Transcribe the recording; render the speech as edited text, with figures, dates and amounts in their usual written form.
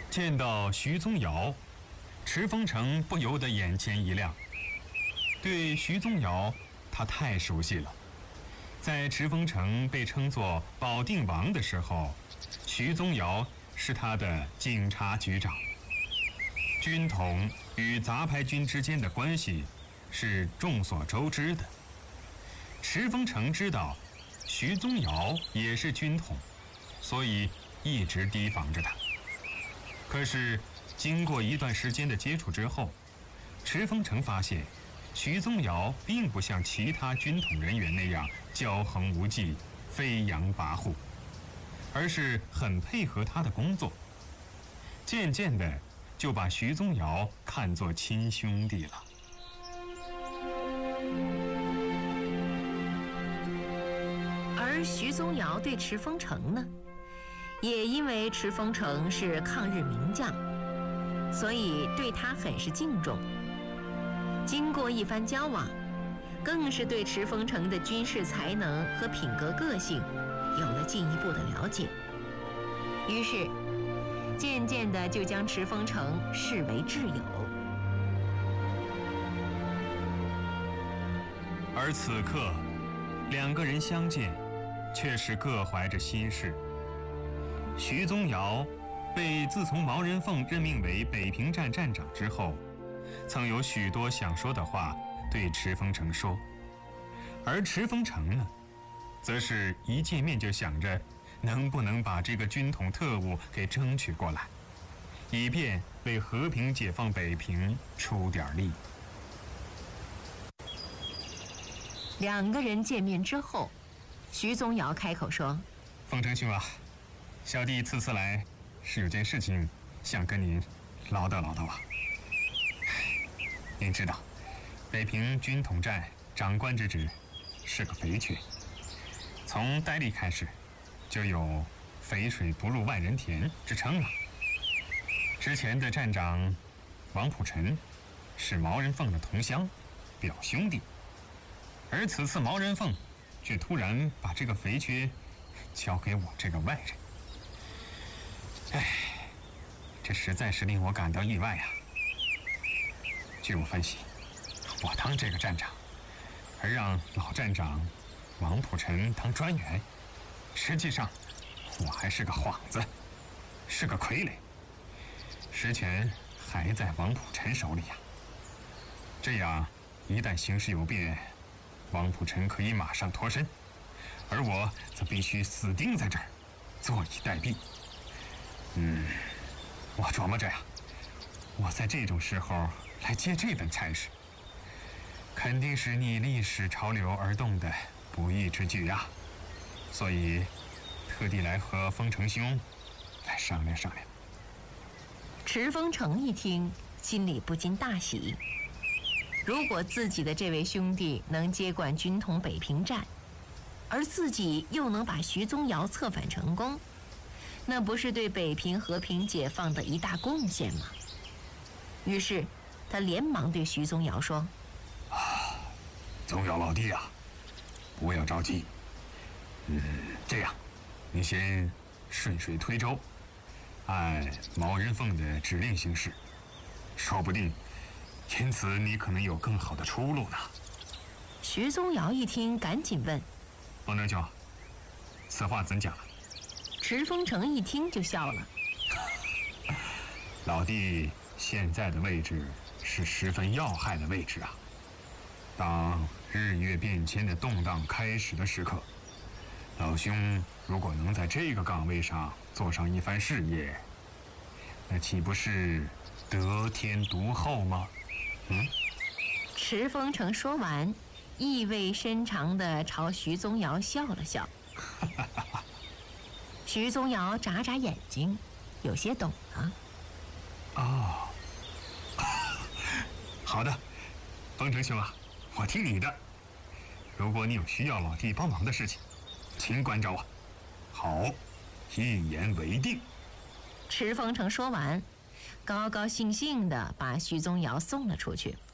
见到徐宗尧，池丰城不由得眼前一亮。对徐宗尧，他太熟悉了。在池丰城被称作保定王的时候，徐宗尧是他的警察局长。军统与杂牌军之间的关系是众所周知的。池丰城知道徐宗尧也是军统，所以一直提防着他。可是经过一段时间的接触之后，池丰城发现徐宗尧并不像其他军统人员那样骄横无忌、飞扬跋扈，而是很配合他的工作。渐渐的就把徐宗尧看作亲兄弟了。 而徐宗尧对池丰城呢，也因为池丰城是抗日名将，所以对他很是敬重。经过一番交往，更是对池丰城的军事才能和品格个性有了进一步的了解。于是渐渐地就将池丰城视为挚友。 而此刻两个人相见，却是各怀着心事。徐宗尧被自从毛人凤任命为北平站站长之后，曾有许多想说的话对池丰城说，而池丰城呢，则是一见面就想着能不能把这个军统特务给争取过来，以便为和平解放北平出点力。 两个人见面之后，徐宗尧开口说：“ 丰城兄啊，小弟次次来是有件事情想跟您唠叨唠叨啊。您知道，北平军统站长官之职是个肥缺，从戴笠开始就有肥水不入外人田之称了。之前的站长王溥臣是毛人凤的同乡表兄弟，而此次毛人凤却突然把这个肥缺交给我这个外人。哎，这实在是令我感到意外啊。据我分析，我当这个站长，而让老站长王溥臣当专员，实际上我还是个幌子，是个傀儡，实权还在王溥臣手里呀。这样一旦形势有变，王溥臣可以马上脱身，而我则必须死盯在这儿，坐以待毙。我琢磨着呀，我在这种时候来接这份差事，肯定是逆历史潮流而动的不义之举啊，所以特地来和丰城兄来商量商量。 池丰城一听，心里不禁大喜。如果自己的这位兄弟能接管军统北平站，而自己又能把徐宗尧策反成功，那不是对北平和平解放的一大贡献吗？于是他连忙对徐宗尧说：“ 宗尧老弟啊，不要着急。这样，你先顺水推舟，按毛人凤的指令行事，说不定因此你可能有更好的出路呢。” 徐宗尧一听，赶紧问：“ 丰城兄，此话怎讲？” 池丰城一听就笑了：“ 老弟现在的位置是十分要害的位置啊。当日月变迁的动荡开始的时刻，老兄如果能在这个岗位上做上一番事业，那岂不是得天独厚吗？” 池丰城说完，意味深长地朝徐宗尧笑了笑。徐宗尧眨眨眼睛，有些懂了。 好的，丰城兄啊，我听你的。如果你有需要老弟帮忙的事情，请关照我。好，一言为定。 池丰城说完，高高兴兴地把徐宗尧送了出去。